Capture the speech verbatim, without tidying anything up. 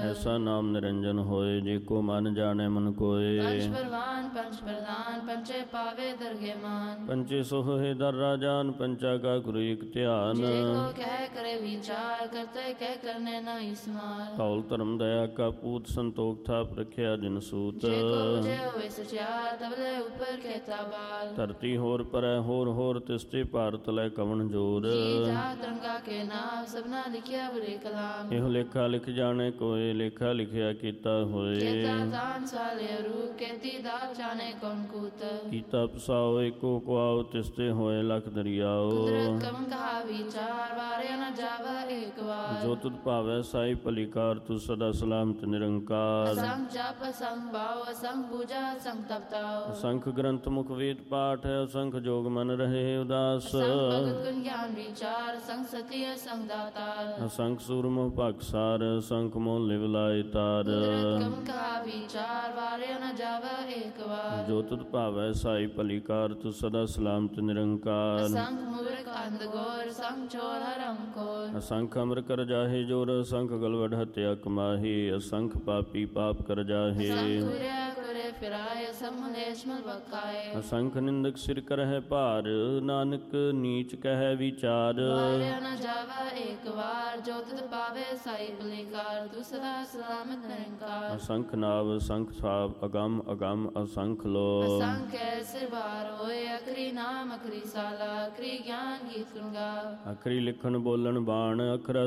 ਐਸਾ ਨਾਮ ਨਿਰੰਜਨ ਹੋਏ, ਜੇ ਕੋ ਮਨ ਜਾਣੈ ਮਨ ਕੋਏ। ਪੰਚ ਪਰਵਾਨ ਪੰਚ ਪ੍ਰਧਾਨ, ਪੰਚੇ ਪਾਵੇ ਦਰਗੇ ਮਾਨ। ਪੰਚੇ ਸੋਹੇ ਦਰ ਰਾਜਾਨ, ਪੰਚਾ ਕਾ ਗੁਰੂ ਇਕ ਧਿਆਨ। ਜੇ ਕੋ ਕਹਿ ਕਰੇ ਵਿਚਾਰ, ਕਰਤੇ ਕਹਿ ਕਰਨੇ ਨਾ ਇਸਮਾਰ। ਧੌਲ ਧਰਮ ਦਇਆ ਕਾ ਪੂਤ, ਸੰਤੋਖ ਥਾਪ ਰਖਿਆ ਜਿਨ ਸੂਤ। ਜੇ ਕੋ ਬੁਝੇ ਹੋਏ ਸਚਿਆਰ, ਤਬਲੇ ਉਪਰ ਕੇਤਾ ਬਾਲ। ਧਰਤੀ ਹੋਰ ਪਰੈ ਹੋਰ ਹੋਰ, ਤਿਸਤੇ ਭਾਰਤ ਲੈ ਕਵਣ ਜੋਰ। ਜੀ ਜਾ ਤਰੰਗਾ ਕੇ ਨਾਮ, ਸਭਨਾ ਲਿਖਿਆ ਬੁਰੇ ਕਲਾਮ। ਇਹੋ ਲੇਖਾ ਲਿਖ ਜਾਣੇ ਕੋਏ, ਲੇਖਾ ਲਿਖਿਆ ਕੀਤਾ ਹੋਏ। ਕੇਤਾ ਤਾਨ ਸਾਲੇ ਰੂਪ, ਕੇਤੀ ਦਾਤ ਜਾਣੇ ਕੌਣ ਕੂਤ। ਕੀਤਾ ਪਸਾਓ ਏਕੋ ਕੁਆਓ, ਤਿਸਤੇ ਹੋਏ ਲਖ ਦਰਿਆਓ। ਕੁਦਰਤ ਕਮ ਕਹਾ ਵਿਚਾਰ, ਵਾਰਿਆ ਨ ਜਾਵਾ ਏਕ ਵਾਰ। ਜੋ ਤੁਧ ਭਾਵੈ ਸਾਈ ਭਲੀ ਕਾਰ, ਤੂੰ ਸਦਾ ਸਲਾਮਤ ਨਿਰੰਕਾਰ। ਅਸੰਖ ਜਪ ਅਸੰਖ ਭਾਉ, ਅਸੰਖ ਪੂਜਾ ਅਸੰਖ ਤਪਤਾਉ। ਅਸੰਖ ਗ੍ਰੰਥ ਮੁਖ ਵੇਦ ਪਾਠ, ਅਸੰਖ ਜੋਗ ਮਨ ਰਹੇ ਉਦਾਸ। ਅਸੰਖ ਭਗਤ ਗੁਣ ਗਿਆਨ ਵਿਚਾਰ, ਅਸੰਖ ਸਤੀ ਅਸੰਖ ਦਾਤਾਰ। ਅਸੰਖ ਸੂਰਮੁ ਭਗਸਾਰ, ਅਸੰਖ ਮੋਹ ਲਿਵ ਲਾਇ ਤਾਰ। ਕੁਦਰਤ ਕਮ ਕਹਾ ਵਿਚਾਰ, ਵਾਰਿਆ ਨ ਜਾਵਾ ਏਕ ਵਾਰ। ਜੋ ਤੁਧ ਭਾਵੈ ਸਾਈ ਭਲੀ ਕਾਰ, ਤੂੰ ਸਦਾ ਸਲਾਮਤ ਨਿਰੰਕਾਰ। ਅਸੰਖ ਮੂਰਖ ਅੰਧ ਗੋਰ, ਅਸੰਖ ਚੋਰ ਹਰਮ ਖੋਰ। ਅਸੰਖ ਅਮਰ ਕਰ ਜਾਹੇ ਜੋਰ, ਅਸੰਖ ਗਲਵਢ ਹਤਿਆ ਕਮਾਹੀ। ਅਸੰਖ ਪਾਪੀ ਪਾਪ ਕਰ ਜਾਹੇ। ਅਸੰਖ ਤੁਰਿਆ ਕੁਰੇ ਫਿਰਾਏ, ਅਸੰਖ ਮਲੇਛ ਮਲ ਬਕਾਏ। ਅਸੰਖ ਨਿੰਦਕ ਸਿਰ ਕਰਹਿ ਭਾਰ, ਨਾਨਕ ਨੀਚ ਕਹਿ ਵਿਚਾਰ। ਵਾਰਿਆ ਨ ਜਾਵਾ ਏਕ ਵਾਰ, ਜੋ ਤਿਤ ਪਾਵੇ ਸਾਈ ਭਲੀ ਕਾਰ। ਤੂੰ ਸਦਾ ਸਲਾਮਤ ਨਿਰੰਕਾਰ। ਅਸੰਖ ਨਾਵ ਅਸੰਖ ਸਾਪ, ਅਗੰਮ ਅਗੰਮ ਅਸੰਖ ਲੋ। ਅਸੰਖ ਐਸੇ ਬਾਰ ਹੋਏ, ਅਖਰੀ ਨਾਮ ਅਖਰੀ ਸਾਲਾ। ਅਖਰੀ ਗਿਆਨ ਗੀਤ ਗੁਣ ਗਾ। ਅਖਰੀ ਲਿਖਣ ਬੋਲਣ ਬਾਣ, ਅਖਰਾ